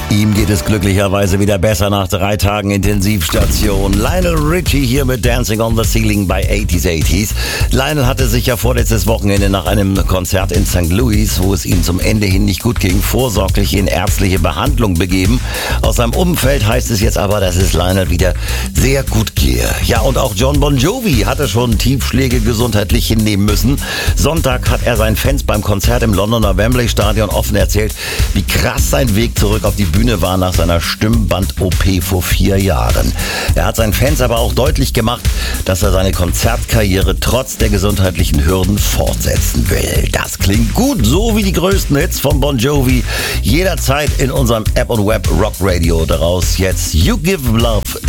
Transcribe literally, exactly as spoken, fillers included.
Ihm geht es glücklicherweise wieder besser nach drei Tagen Intensivstation. Lionel Richie hier mit Dancing on the Ceiling bei achtziger achtziger. Lionel hatte sich ja vorletztes Wochenende nach einem Konzert in Sankt Louis, wo es ihm zum Ende hin nicht gut ging, vorsorglich in ärztliche Behandlung begeben. Aus seinem Umfeld heißt es jetzt aber, dass es Lionel wieder sehr gut gehe. Ja, und auch Jon Bon Jovi hatte schon Tiefschläge gesundheitlich hinnehmen müssen. Sonntag hat er seinen Fans beim Konzert im Londoner Wembley Stadion offen erzählt, wie krass sein Weg zurück auf die Bühne war nach seiner Stimmband-O P vor vier Jahren. Er hat seinen Fans aber auch deutlich gemacht, dass er seine Konzertkarriere trotz der gesundheitlichen Hürden fortsetzen will. Das klingt gut, so wie die größten Hits von Bon Jovi. Jederzeit in unserem App und Web Rock Radio. Daraus jetzt You Give Love